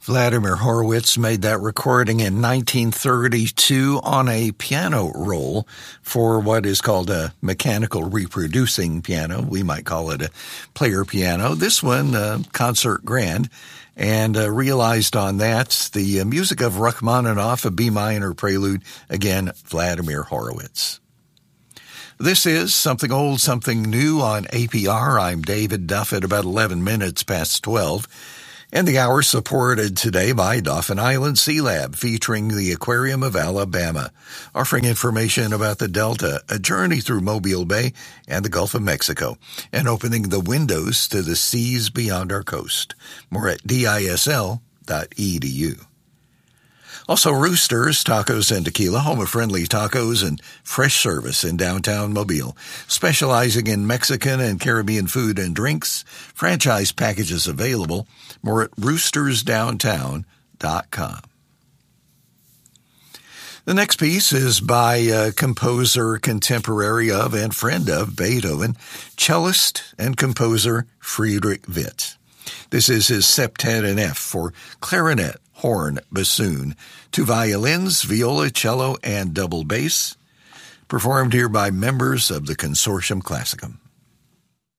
Vladimir Horowitz made that recording in 1932 on a piano roll for what is called a mechanical reproducing piano. We might call it a player piano. This one, concert grand, and realized on that the music of Rachmaninoff, a B minor prelude, again, Vladimir Horowitz. This is Something Old, Something New on APR. I'm David Duff at about 11 minutes past 12. And the hour supported today by Dauphin Island Sea Lab, featuring the Aquarium of Alabama, offering information about the Delta, a journey through Mobile Bay and the Gulf of Mexico, and opening the windows to the seas beyond our coast. More at disl.edu. Also, Roosters, Tacos and Tequila, home of friendly tacos and fresh service in downtown Mobile, specializing in Mexican and Caribbean food and drinks. Franchise packages available. More at roostersdowntown.com. The next piece is by a composer, contemporary of and friend of Beethoven, cellist and composer Friedrich Witt. This is his Septet in F for clarinet, horn, bassoon, 2 violins, viola, cello, and double bass, performed here by members of the Consortium Classicum.